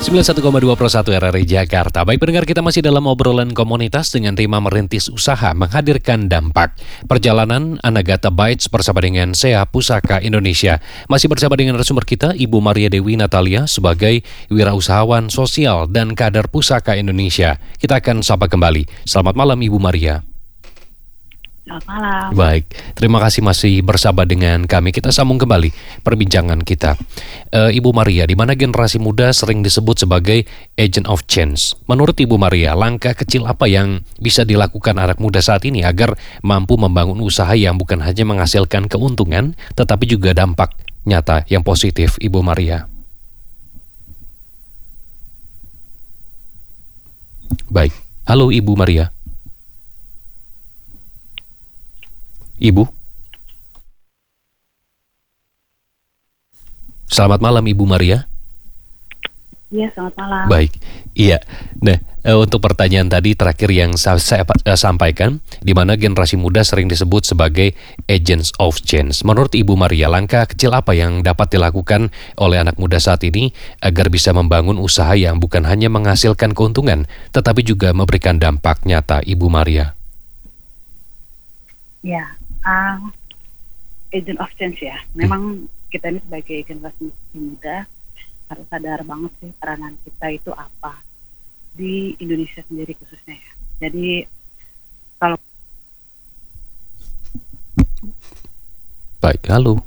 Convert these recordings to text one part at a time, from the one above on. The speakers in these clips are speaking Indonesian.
91,2 Pro 1 RRI Jakarta. Baik pendengar, kita masih dalam obrolan komunitas dengan tema merintis usaha menghadirkan dampak. Perjalanan Anagata Bites bersama dengan SEA Pusaka Indonesia. Masih bersama dengan narasumber kita, Ibu Maria Dewi Natalia sebagai wirausahawan sosial dan kader Pusaka Indonesia. Kita akan sapa kembali. Selamat malam Ibu Maria. Selamat malam. Baik, terima kasih masih bersama dengan kami. Kita sambung kembali perbincangan kita. Ibu Maria, di mana generasi muda sering disebut sebagai agent of change. Menurut Ibu Maria, langkah kecil apa yang bisa dilakukan anak muda saat ini agar mampu membangun usaha yang bukan hanya menghasilkan keuntungan, tetapi juga dampak nyata yang positif, Ibu Maria? Baik, halo Ibu Maria. Ibu? Selamat malam Ibu Maria. Iya, selamat malam. Baik, iya. Nah, untuk pertanyaan tadi terakhir yang saya sampaikan, di mana generasi muda sering disebut sebagai agents of change. Menurut Ibu Maria, langkah kecil apa yang dapat dilakukan oleh anak muda saat ini agar bisa membangun usaha yang bukan hanya menghasilkan keuntungan, tetapi juga memberikan dampak nyata, Ibu Maria? Ya, agent of change ya. Memang kita ini sebagai generasi muda harus sadar banget sih peranan kita itu apa di Indonesia sendiri khususnya ya. Jadi kalau baik, halo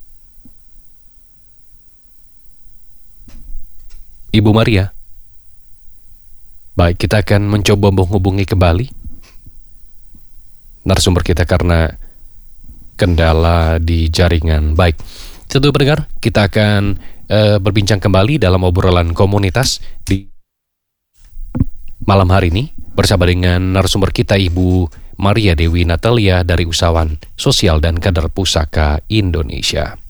Ibu Maria. Baik, kita akan mencoba menghubungi kembali narasumber kita karena kendala di jaringan. Baik, tentu pendengar, kita akan berbincang kembali dalam obrolan komunitas di malam hari ini bersama dengan narasumber kita Ibu Maria Dewi Natalia dari Usahawan Sosial dan Kader Pusaka Indonesia.